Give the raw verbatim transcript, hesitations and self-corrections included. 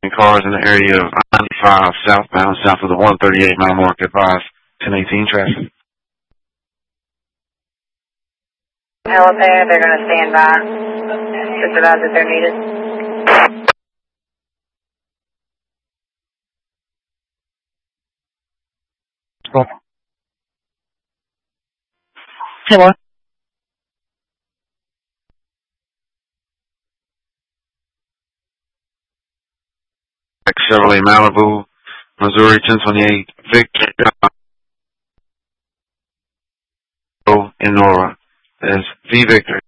Cars in the area of I ninety-five southbound, south of the one thirty-eight mile mark, advise ten eighteen traffic. Helipad, they're going to stand by. Just advise that they're needed. Stop. Hello. Chevrolet Malibu, Missouri ten twenty-eight, Victor in Nora. That's V Victor.